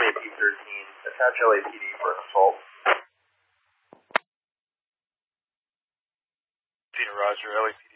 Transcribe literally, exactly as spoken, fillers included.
Alpha P thirteen, attach L A P D for assault. Roger, L A P D.